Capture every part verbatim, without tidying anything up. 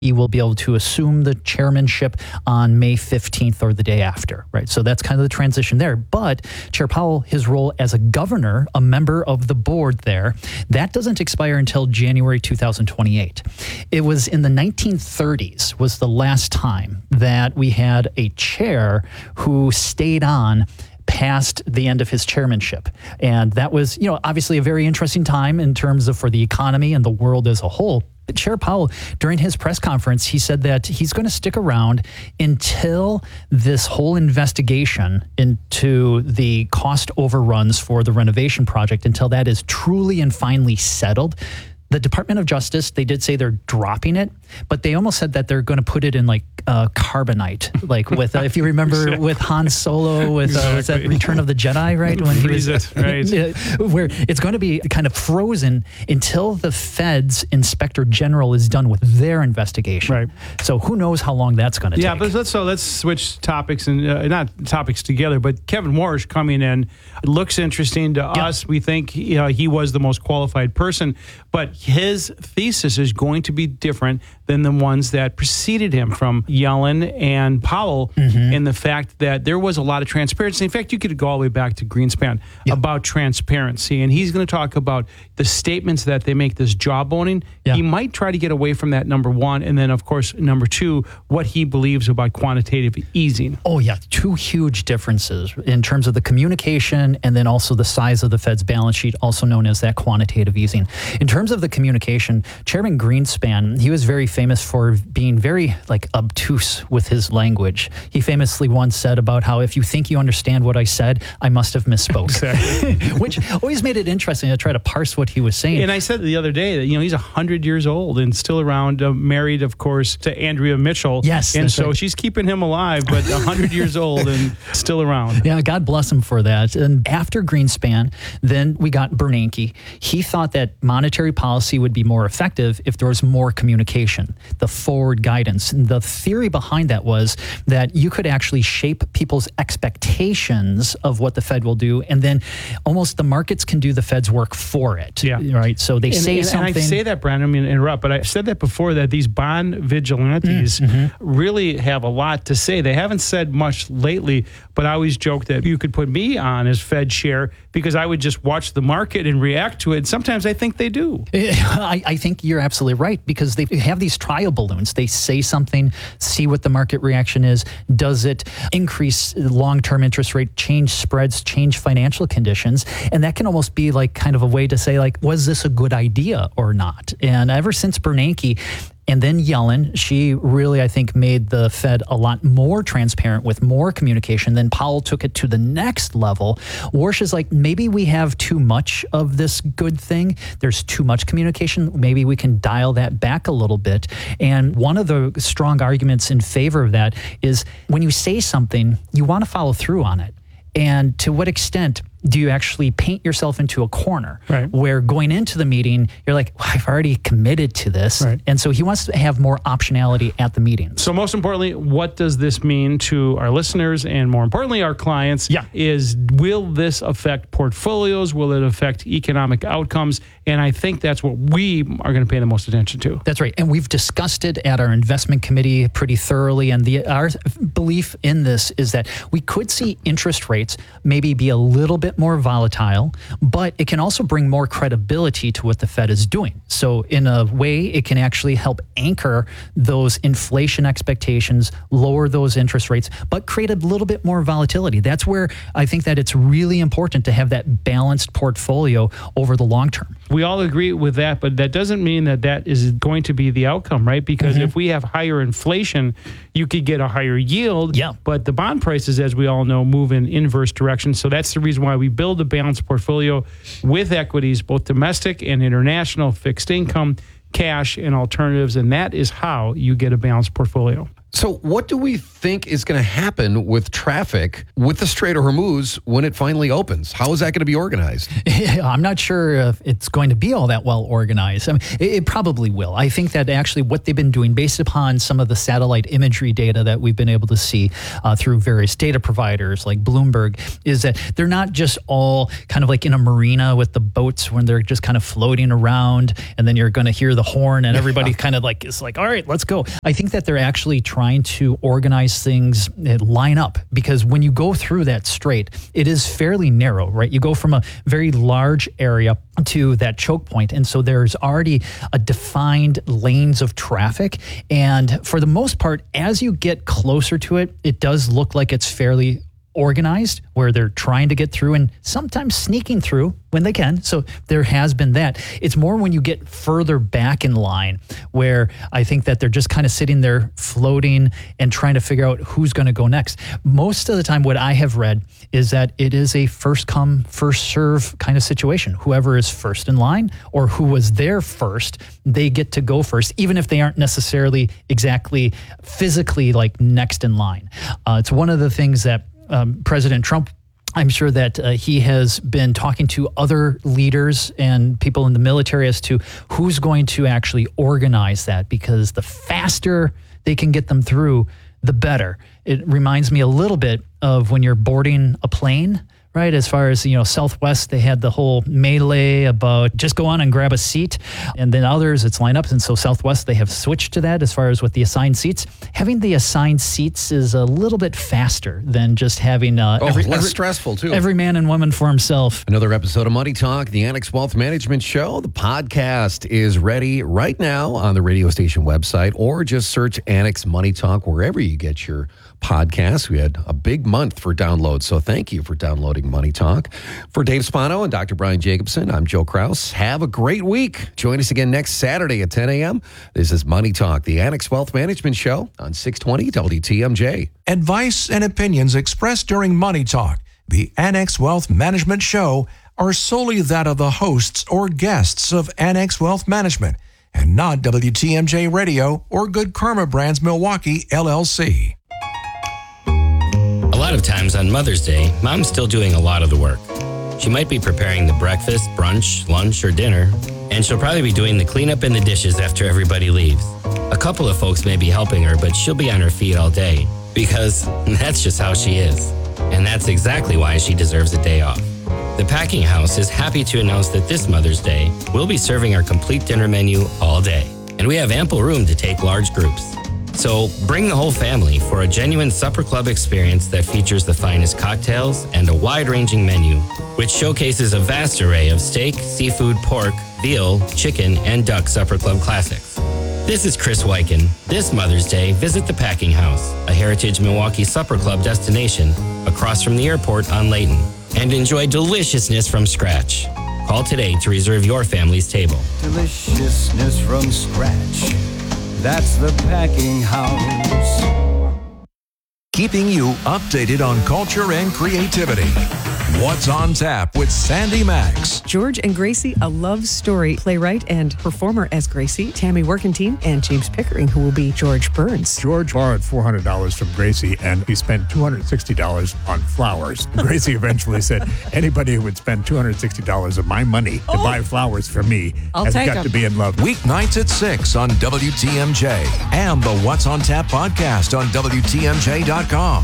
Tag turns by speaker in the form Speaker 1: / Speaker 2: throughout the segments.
Speaker 1: He will be able to assume the chairmanship on May fifteenth or the day after, right? So that's kind of the transition there. But Chair Powell, his role as a governor, a member of the board there, that doesn't expire until January two thousand twenty-eight. It was in the nineteen thirties was the last time that we had a chair who stayed on past the end of his chairmanship. And that was, you know, obviously a very interesting time in terms of for the economy and the world as a whole. Chair Powell, during his press conference, he said that he's going to stick around until this whole investigation into the cost overruns for the renovation project, until that is truly and finally settled. The Department of Justice, they did say they're dropping it, but they almost said that they're going to put it in like uh, carbonite, like with, uh, if you remember exactly. with Han Solo, with uh, was that Return of the Jedi, right? When he was,
Speaker 2: it, right.
Speaker 1: where it's going to be kind of frozen until the Fed's Inspector General is done with their investigation.
Speaker 2: Right.
Speaker 1: So who knows how long that's going to
Speaker 2: yeah,
Speaker 1: take.
Speaker 2: Yeah, but let's so let's switch topics and uh, not topics together. But Kevin Warsh coming in looks interesting to yeah. us. We think you know, he was the most qualified person, but his thesis is going to be different than the ones that preceded him from Yellen and Powell mm-hmm. in the fact that there was a lot of transparency. In fact, you could go all the way back to Greenspan yeah. about transparency. And he's going to talk about the statements that they make, this jawboning. Yeah. He might try to get away from that, number one. And then, of course, number two, what he believes about quantitative easing.
Speaker 1: Oh, yeah. Two huge differences in terms of the communication and then also the size of the Fed's balance sheet, also known as that quantitative easing. In terms of the communication, Chairman Greenspan, he was very famous for being very like obtuse with his language. He famously once said about how if you think you understand what I said, I must have misspoke.
Speaker 2: Exactly.
Speaker 1: Which always made it interesting to try to parse what he was saying.
Speaker 2: And I said the other day that, you know, he's one hundred years old and still around, uh, married, of course, to Andrea Mitchell.
Speaker 1: Yes.
Speaker 2: And so
Speaker 1: right.
Speaker 2: she's keeping him alive, but one hundred years old and still around.
Speaker 1: Yeah, God bless him for that. And after Greenspan, then we got Bernanke. He thought that monetary policy would be more effective if there was more communication, the forward guidance. And the theory behind that was that you could actually shape people's expectations of what the Fed will do, and then almost the markets can do the Fed's work for it.
Speaker 2: Yeah.
Speaker 1: Right? So they
Speaker 2: and,
Speaker 1: say
Speaker 2: and,
Speaker 1: something.
Speaker 2: And I say that, Brandon, I mean, interrupt, but I said that before, that these bond vigilantes mm-hmm. really have a lot to say. They haven't said much lately, but I always joke that you could put me on as Fed chair because I would just watch the market and react to it. Sometimes I think they do.
Speaker 1: I, I think you're absolutely right, because they have these trial balloons. They say something, see what the market reaction is. Does it increase long-term interest rate, change spreads, change financial conditions? And that can almost be like kind of a way to say, like, was this a good idea or not? And ever since Bernanke, and then Yellen, she really, I think, made the Fed a lot more transparent with more communication. Then Powell took it to the next level. Warsh is like, maybe we have too much of this good thing. There's too much communication. Maybe we can dial that back a little bit. And one of the strong arguments in favor of that is when you say something, you want to follow through on it. And to what extent do you actually paint yourself into a corner
Speaker 2: right.
Speaker 1: where going into the meeting, you're like, well, I've already committed to this.
Speaker 2: Right.
Speaker 1: And so he wants to have more optionality at the meetings.
Speaker 2: So most importantly, what does this mean to our listeners and more importantly, our clients?
Speaker 1: Yeah.
Speaker 2: Is will this affect portfolios? Will it affect economic outcomes? And I think that's what we are going to pay the most attention to.
Speaker 1: That's right. And we've discussed it at our investment committee pretty thoroughly. And the our belief in this is that we could see interest rates maybe be a little bit more volatile, but it can also bring more credibility to what the Fed is doing. So in a way, it can actually help anchor those inflation expectations, lower those interest rates, but create a little bit more volatility. That's where I think that it's really important to have that balanced portfolio over the long term.
Speaker 2: We all agree with that, but that doesn't mean that that is going to be the outcome, right? Because mm-hmm. if we have higher inflation, you could get a higher yield,
Speaker 1: yeah.
Speaker 2: but the bond prices, as we all know, move in inverse directions. So that's the reason why we build a balanced portfolio with equities, both domestic and international, fixed income, cash, and alternatives, and that is how you get a balanced portfolio.
Speaker 3: So what do we think is going to happen with traffic with the Strait of Hormuz when it finally opens? How is that going to be organized?
Speaker 1: I'm not sure if it's going to be all that well organized. I mean, it, it probably will. I think that actually what they've been doing, based upon some of the satellite imagery data that we've been able to see uh, through various data providers like Bloomberg, is that they're not just all kind of like in a marina with the boats when they're just kind of floating around, and then you're going to hear the horn and everybody kind of like is like, all right, let's go. I think that they're actually trying trying to organize things, line up, because when you go through that strait, it is fairly narrow, right? You go from a very large area to that choke point, and so there's already a defined lanes of traffic, and for the most part, as you get closer to it, it does look like it's fairly organized, where they're trying to get through and sometimes sneaking through when they can. So there has been that. It's more when you get further back in line where I think that they're just kind of sitting there floating and trying to figure out who's going to go next. Most of the time, what I have read is that it is a first come, first serve kind of situation. Whoever is first in line or who was there first, they get to go first, even if they aren't necessarily exactly physically like next in line. Uh, it's one of the things that Um, President Trump, I'm sure that uh, he has been talking to other leaders and people in the military as to who's going to actually organize that, because the faster they can get them through, the better. It reminds me a little bit of when you're boarding a plane, right? As far as, you know, Southwest, they had the whole melee about just go on and grab a seat. And then others, it's lineups. And so Southwest, they have switched to that as far as with the assigned seats. Having the assigned seats is a little bit faster than just having uh,
Speaker 3: oh,
Speaker 1: every,
Speaker 3: less
Speaker 1: every,
Speaker 3: stressful, too.
Speaker 1: Every man and woman for himself.
Speaker 3: Another episode of Money Talk, the Annex Wealth Management Show. The podcast is ready right now on the radio station website, or just search Annex Money Talk wherever you get your podcasts. We had a big month for downloads, so thank you for downloading Money Talk. For Dave Spano and Doctor Brian Jacobson, I'm Joe Kraus. Have a great week. Join us again next Saturday at ten a.m. This is Money Talk, the Annex Wealth Management Show on six twenty W T M J.
Speaker 4: Advice and opinions expressed during Money Talk, the Annex Wealth Management Show, are solely that of the hosts or guests of Annex Wealth Management and not W T M J Radio or Good Karma Brands Milwaukee, L L C.
Speaker 5: A lot of times on Mother's Day, Mom's still doing a lot of the work. She might be preparing the breakfast, brunch, lunch, or dinner, and she'll probably be doing the cleanup and the dishes after everybody leaves. A couple of folks may be helping her, but she'll be on her feet all day, because that's just how she is. And that's exactly why she deserves a day off. The Packing House is happy to announce that this Mother's Day, we'll be serving our complete dinner menu all day, and we have ample room to take large groups. So bring the whole family for a genuine supper club experience that features the finest cocktails and a wide-ranging menu, which showcases a vast array of steak, seafood, pork, veal, chicken, and duck supper club classics. This is Chris Wyken. This Mother's Day, visit the Packing House, a Heritage Milwaukee supper club destination across from the airport on Layton, and enjoy deliciousness from scratch. Call today to reserve your family's table.
Speaker 6: Deliciousness from scratch. That's the Packing House.
Speaker 4: Keeping you updated on culture and creativity. What's on Tap with Sandy Max.
Speaker 7: George and Gracie, a love story. Playwright and performer as Gracie, Tammy Workentine, and James Pickering, who will be George Burns.
Speaker 8: George borrowed four hundred dollars from Gracie, and he spent two hundred sixty dollars on flowers. Gracie eventually said, anybody who would spend two hundred sixty dollars of my money to
Speaker 7: Oh.
Speaker 8: buy flowers for me
Speaker 7: I'll
Speaker 8: has
Speaker 7: take
Speaker 8: got
Speaker 7: 'em.
Speaker 8: to be in love.
Speaker 4: Weeknights at six on W T M J and the What's on Tap podcast on W T M J dot com.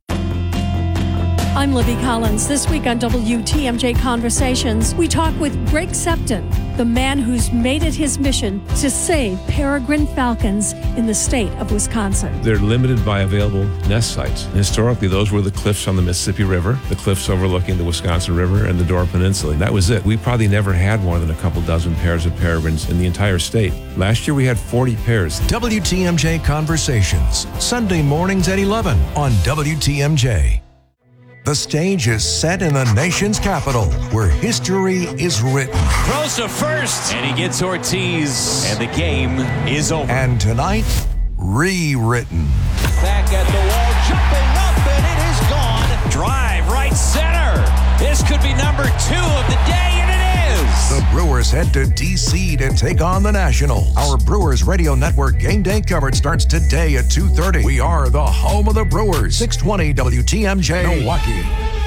Speaker 9: I'm Libby Collins. This week on W T M J Conversations, we talk with Greg Septon, the man who's made it his mission to save peregrine falcons in the state of Wisconsin.
Speaker 10: They're limited by available nest sites. Historically, those were the cliffs on the Mississippi River, the cliffs overlooking the Wisconsin River, and the Door Peninsula. And that was it. We probably never had more than a couple dozen pairs of peregrines in the entire state. Last year, we had forty pairs.
Speaker 4: W T M J Conversations, Sunday mornings at eleven on W T M J. The stage is set in the nation's capital, where history is written.
Speaker 11: Throws to first, and he gets Ortiz, and the game is over.
Speaker 4: And tonight, rewritten.
Speaker 11: Back at the wall, jumping up, and it is gone. Drive right center. This could be number two of the day, and it is.
Speaker 4: The Brewers head to D C to take on the Nationals. Our Brewers Radio Network game day coverage starts today at two thirty. We are the home of the Brewers. six twenty W T M J, Milwaukee.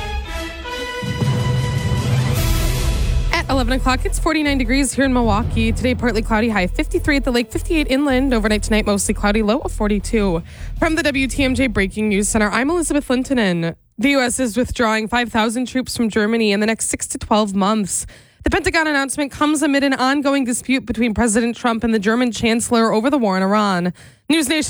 Speaker 12: eleven o'clock, it's forty-nine degrees here in Milwaukee. Today, partly cloudy, high fifty-three at the lake, fifty-eight inland. Overnight tonight, mostly cloudy, low of forty-two. From the W T M J Breaking News Center, I'm Elizabeth Lintonen. The U S is withdrawing five thousand troops from Germany in the next six to twelve months. The Pentagon announcement comes amid an ongoing dispute between President Trump and the German Chancellor over the war in Iran. News Nation